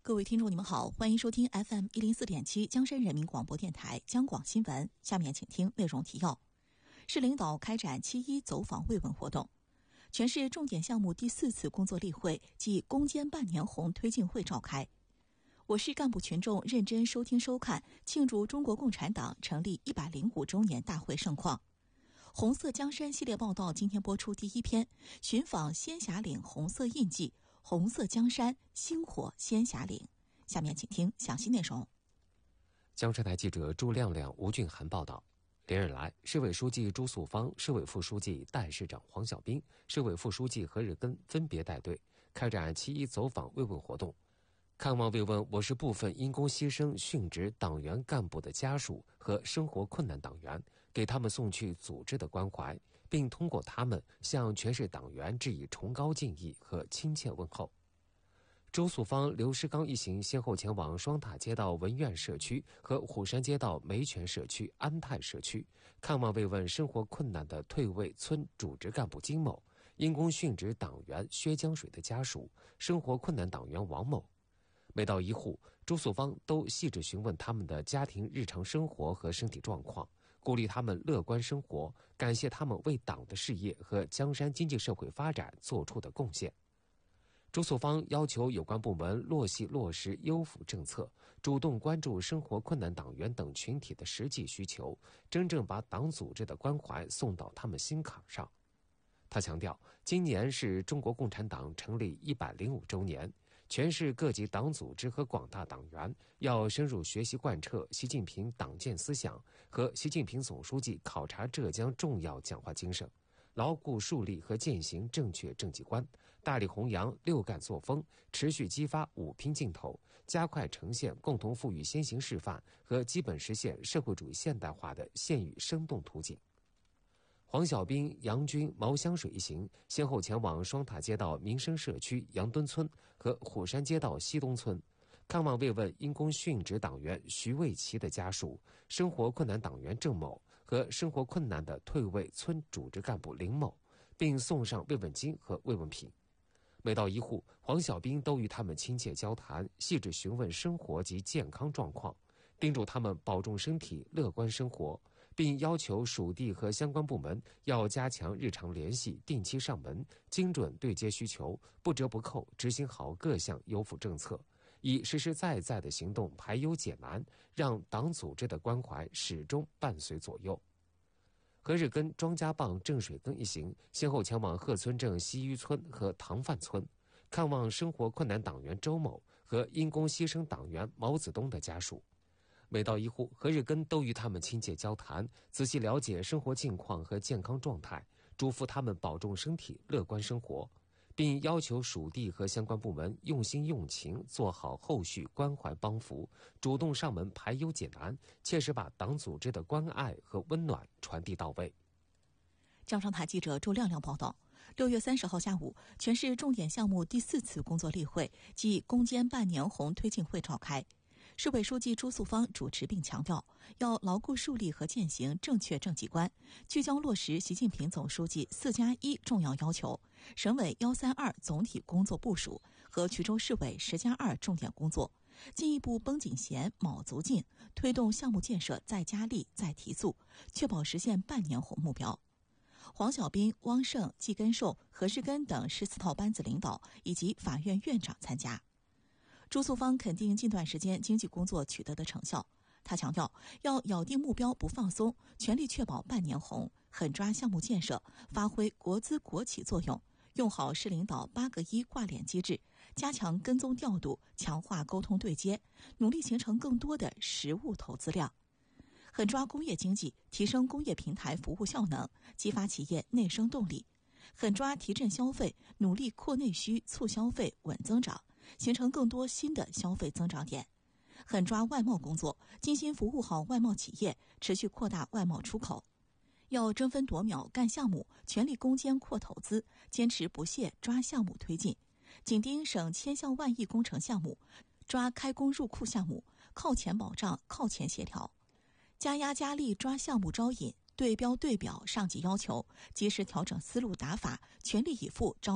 各位听众，你们好，欢迎收听 FM104.7 江山人民广播电台江广新闻。下面请听内容提要。市领导开展7.1走访慰问活动，全市重点项目第4次工作例会暨攻坚半年红推进会召开。我市干部群众认真收听收看庆祝中国共产党成立105周年大会盛况。红色江山系列报道今天播出第1篇，寻访仙霞岭红色印记，红色江山星火仙霞岭。下面请听详细内容。 江山台记者朱亮亮、吴俊涵报道。连日来，市委书记朱素芳、市委副书记、代市长黄小兵、市委副书记何日根分别带队开展7.1走访慰问活动，看望慰问我市部分因公牺牲殉职党员干部的家属和生活困难党员，给他们送去组织的关怀，并通过他们向全市党员致以崇高敬意和亲切问候。周素芳、刘世刚一行先后前往双塔街道文苑社区和虎山街道梅泉社区安泰社区，看望慰问生活困难的退位村主职干部金某、因公殉职党员薛江水的家属、生活困难党员王某。每到一户，周素芳都细致询问他们的家庭日常生活和身体状况，鼓励他们乐观生活，感谢他们为党的事业和江山经济社会发展做出的贡献。周素芳要求有关部门落实优抚政策，主动关注生活困难党员等群体的实际需求，真正把党组织的关怀送到他们心坎上。他强调，今年是中国共产党成立105周年，全市各级党组织和广大党员要深入学习贯彻习近平党建思想和习近平总书记考察浙江重要讲话精神，牢固树立和践行正确政绩观，大力弘扬6干作风，持续激发5拼劲头，加快呈现共同富裕先行示范和基本实现社会主义现代化的现语生动图景。黄小兵、杨军、毛香水一行先后前往双塔街道民生社区杨墩村和虎山街道西东村，看望慰问因公殉职党员徐卫奇的家属、生活困难党员郑某和生活困难的退位村主职干部林某，并送上慰问金和慰问品。每到一户，黄小兵都与他们亲切交谈，细致询问生活及健康状况，叮嘱他们保重身体，乐观生活，并要求属地和相关部门要加强日常联系，定期上门，精准对接需求，不折不扣执行好各项优抚政策，以实实在在的行动排忧解难，让党组织的关怀始终伴随左右。何日根、庄家浜、郑水根一行先后前往鹤村镇西峪村和唐范村，看望生活困难党员周某和因公牺牲党员毛子东的家属。每到一户，何日根都与他们亲切交谈，仔细了解生活境况和健康状态，嘱咐他们保重身体，乐观生活，并要求属地和相关部门用心用情，做好后续关怀帮扶，主动上门排忧解难，切实把党组织的关爱和温暖传递到位。 江商台记者周亮亮报道，6月30号下午，全市重点项目第4次工作例会暨攻坚半年红推进会召开。市委书记朱素芳主持并强调，要牢固树立和践行正确政绩观，聚焦落实习近平总书记4+1重要要求、省委132总体工作部署和衢州市委10+2重点工作，进一步绷紧弦、卯足劲，推动项目建设再加力、再提速，确保实现半年红目标。黄小兵、汪胜、季根寿、何世根等14套班子领导以及法院院长参加。朱素芳肯定近段时间经济工作取得的成效，他强调要咬定目标不放松，全力确保半年红，狠抓项目建设，发挥国资国企作用，用好市领导8个1挂脸机制，加强跟踪调度，强化沟通对接，努力形成更多的实物投资量。狠抓工业经济，提升工业平台服务效能，激发企业内生动力；狠抓提振消费，努力扩内需、促消费、稳增长，形成更多新的消费增长点；狠抓外贸工作，精心服务好外贸企业，持续扩大外贸出口。要争分夺秒干项目，全力攻坚扩投资，坚持不懈抓项目推进，紧盯省千项万亿工程项目，抓开工入库项目，靠前保障，靠前协调。加压加力抓项目招引，对标对表上级要求，及时调整思路打法，全力以赴招